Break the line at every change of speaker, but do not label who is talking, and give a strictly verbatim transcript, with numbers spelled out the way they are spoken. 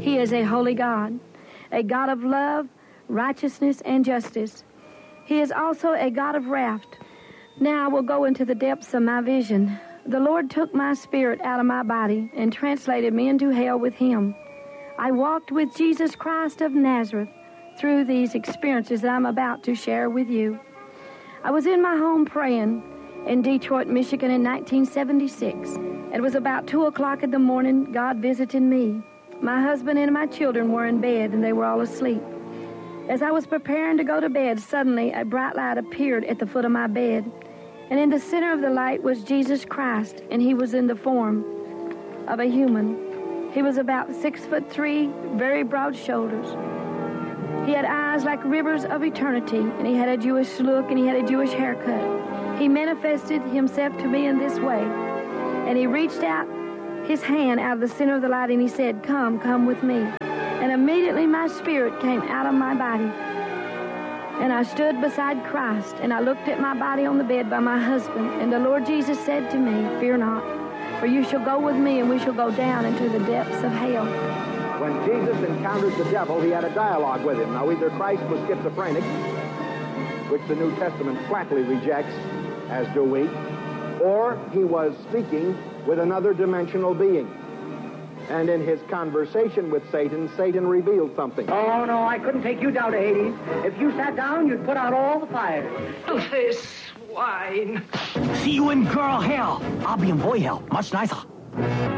He is a holy God, a God of love, righteousness, and justice. He is also a God of wrath. Now I will go into the depths of my vision. The Lord took my spirit out of my body and translated me into hell with him. I walked with Jesus Christ of Nazareth through these experiences that I'm about to share with you. I was in my home praying in Detroit, Michigan in nineteen seventy-six. It was about two o'clock in the morning. God visited me. My husband and my children were in bed, and they were all asleep. As I was preparing to go to bed, suddenly a bright light appeared at the foot of my bed. And in the center of the light was Jesus Christ, and he was in the form of a human. He was about six foot three, very broad shoulders. He had eyes like rivers of eternity, and he had a Jewish look, and he had a Jewish haircut. He manifested himself to me in this way, and he reached out his hand out of the center of the light, and he said, "Come, come with me." And immediately my spirit came out of my body, and I stood beside Christ, and I looked at my body on the bed by my husband, and the Lord Jesus said to me, "Fear not, for you shall go with me, and we shall go down into the depths of hell."
When Jesus encountered the devil, he had a dialogue with him. Now, either Christ was schizophrenic, which the New Testament flatly rejects, as do we, or he was speaking with another dimensional being. And in his conversation with Satan, Satan revealed something.
Oh, no, I couldn't take you down to Hades. If you sat down, you'd put out all the fires.
This swine.
See you in girl hell. I'll be in boy hell. Much nicer.